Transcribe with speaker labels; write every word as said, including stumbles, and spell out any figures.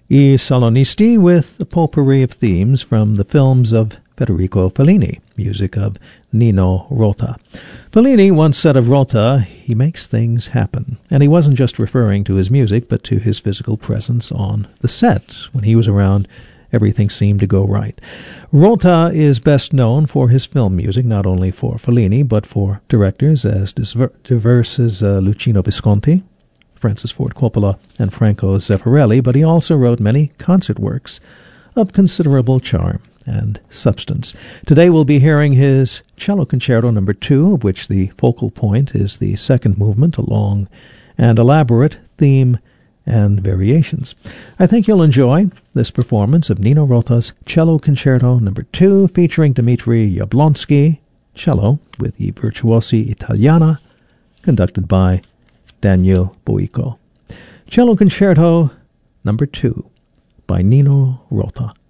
Speaker 1: I Salonisti with a potpourri of themes from the films of Federico Fellini, music of Nino Rota. Fellini once said of Rota, he makes things happen. And he wasn't just referring to his music, but to his physical presence on the set. When he was around, everything seemed to go right. Rota is best known for his film music, not only for Fellini, but for directors as diverse as uh, Luchino Visconti, Francis Ford Coppola, and Franco Zeffirelli, but he also wrote many concert works of considerable charm and substance. Today we'll be hearing his Cello Concerto Number Two, of which the focal point is the second movement, a long and elaborate theme and variations. I think you'll enjoy this performance of Nino Rota's Cello Concerto Number Two, featuring Dmitri Yablonsky, cello, with the Virtuosi Italiana, conducted by Daniel Boico. Cello Concerto Number Two by Nino Rota.